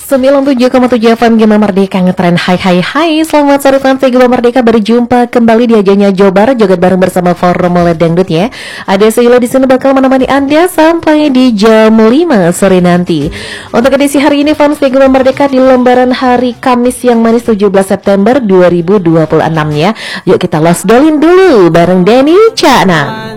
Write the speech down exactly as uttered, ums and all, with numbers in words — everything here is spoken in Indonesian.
sembilan puluh tujuh koma tujuh F M Gema Merdeka ngetren. Hai hai hai, selamat sore fans Gema Merdeka, berjumpa kembali di ajanya Jawa Barat, joget bareng bersama Formula Dangdut ya. Ada Sheila di sini bakal menemani Anda sampai di jam lima sore nanti. Untuk edisi hari ini fans Gema Merdeka di lembaran hari Kamis yang manis tujuh belas September dua ribu dua puluh enam ya. Yuk kita lost dolin dulu bareng Denny Cakna.